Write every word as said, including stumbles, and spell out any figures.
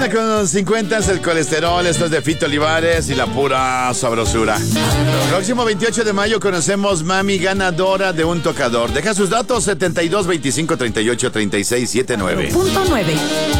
Una con cincuenta es el colesterol. Esto es de Fito Olivares y la pura sabrosura. Próximo veintiocho de mayo conocemos Mami, ganadora de un tocador. Deja sus datos: setenta y dos, veinticinco, treinta y ocho, treinta y seis, setenta y nueve. Punto nueve.